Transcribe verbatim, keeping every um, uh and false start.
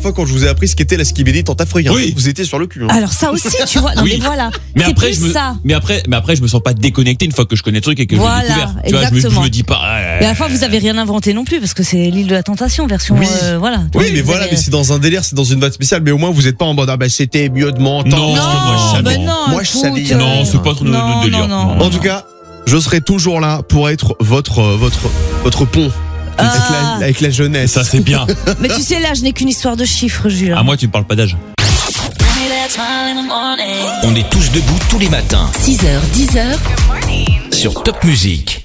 fois quand je vous ai appris ce qu'était la skibidi en Afrique. Hein. Oui. Vous étiez sur le cul. Hein. Alors ça aussi, tu vois. Non Oui. mais voilà. Mais c'est après, plus je me, ça. mais après, mais après, je me sens pas déconnecté une fois que je connais le truc et que Voilà, je l'ai découvert. Tu vois, je me, je exactement. me dis pas. euh, Et à la fois, vous avez rien inventé non plus parce que c'est l'île de la tentation version. Oui. euh, voilà. Oui, Vous mais voilà, avez- mais c'est dans un délire, c'est dans une boîte spéciale, mais au moins vous êtes pas en mode ah bah c'était mieux de m'entendre. Non, parce que moi, je Non, savais. ben non. Moi, je écoute, savais. euh, Non, c'est pas trop non, notre délire. non, non, Non. En tout cas, je serai toujours là pour être votre euh, votre votre pont Ah. avec, la, avec la jeunesse. Ça, c'est bien. Mais tu sais, là, je n'ai qu'une histoire de chiffres, Jules. À moi, tu me parles pas d'âge. On est tous debout tous les matins six heures, dix heures. sur Top Music.